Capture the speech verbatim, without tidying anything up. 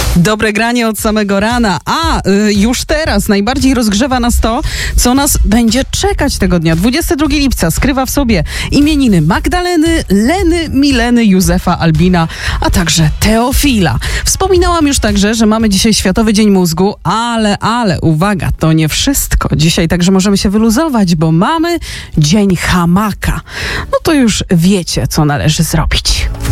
Dobre granie od samego rana, a y, już teraz najbardziej rozgrzewa nas to, co nas będzie czekać tego dnia. dwudziestego drugiego lipca skrywa w sobie imieniny Magdaleny, Leny, Mileny, Józefa, Albina, a także Teofila. Wspominałam już także, że mamy dzisiaj Światowy Dzień Mózgu, ale, ale, uwaga, to nie wszystko. Dzisiaj także możemy się wyluzować, bo mamy Dzień Hamaka. No to już wiecie, co należy zrobić.